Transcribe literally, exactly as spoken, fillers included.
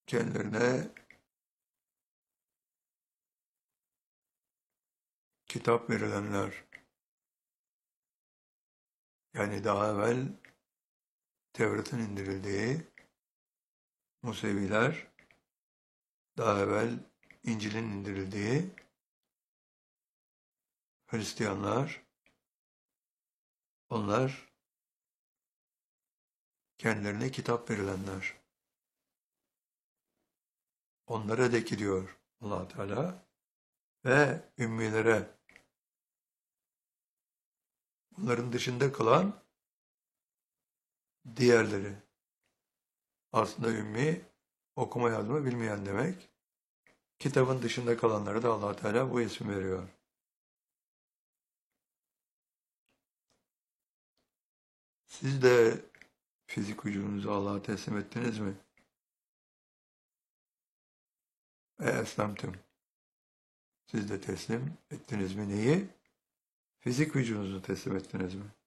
kendilerine kitap verilenler, yani daha evvel Tevrat'ın indirildiği Museviler, daha evvel İncil'in indirildiği Hristiyanlar, onlar kendilerine kitap verilenler. Onlara de ki diyor Allah Teala ve ümmilere, bunların dışında kalan diğerleri. Aslında ümmi okuma yazma bilmeyen demek. Kitabın dışında kalanlara da Allah Teala bu isim veriyor. Siz de fizik vücudunuzu Allah'a teslim ettiniz mi? E eslemtüm. Siz de teslim ettiniz mi neyi? Fizik vücudunuzu teslim ettiniz mi?